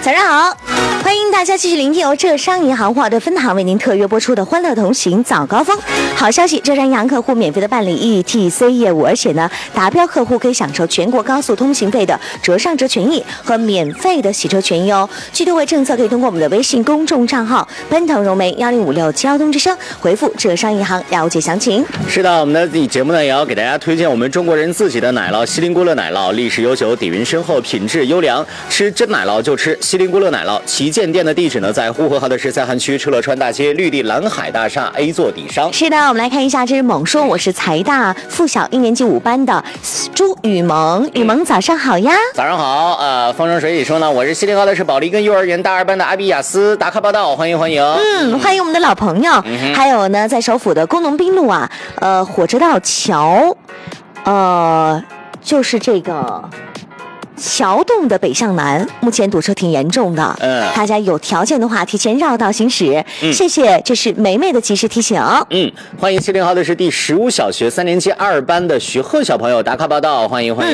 早上好，欢迎大家继续聆听由浙商银行华德分行为您特约播出的《欢乐同行早高峰》。好消息，浙商银行客户免费的办理 ETC 业务，而且呢，达标客户可以享受全国高速通行费的折上折权益和免费的洗车权益哦。具体为政策可以通过我们的微信公众账号奔腾融媒1056交通之声回复浙商银行了解详情。 是的，我们的节目呢也要给大家推荐我们中国人自己的奶酪西林菇乐奶酪，历史悠久，底蕴深厚，品质优良，吃真奶酪就吃西林菇乐奶酪。旗舰店的地址呢在呼和浩特市三韩区车乐川大街绿地蓝海大厦 A 座底商。 是的，我们来看一下，这是猛说，我是财大附小1年级5班的朱雨萌。雨萌早上好呀。 早上好，风生水起说呢，我是西林浩特市保利根幼儿园大2班的阿比亚斯，打卡报道，欢迎欢迎。 欢迎我们的老朋友。还有呢，在首府的工农滨路啊，火车道桥，就是这个桥洞的北向南，目前堵车挺严重的。大家有条件的话，提前绕道行驶。谢谢，这是梅梅的及时提醒。 欢迎西林浩特市第15小学3年级2班的徐鹤小朋友打卡报道，欢迎欢迎。